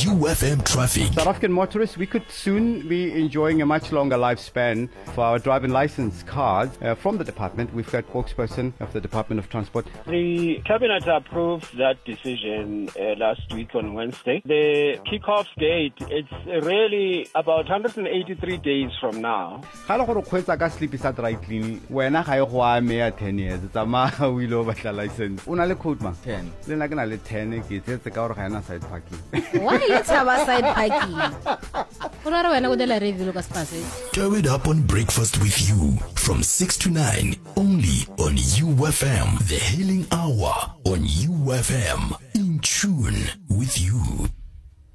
UFM traffic. South African motorists, we could soon be enjoying a much longer lifespan for our driving license cards. From the department, we've got spokesperson of the Department of Transport. The Cabinet approved that decision last week on Wednesday. The kickoff date, it's really about 183 days from now. Sleepy sa dry clean. Wena ga e go a me ya 10 years. Tsama o ile o batla license. Una le code ma? 10. Le nna ke na le 10 ke tsetse ka gore ga ena side parking. Why you taba side parking? Ora wena go dela review ka space. Throw it up on breakfast with you from 6 to 9 only on UFM. The Healing Hour on UFM. In tune with you.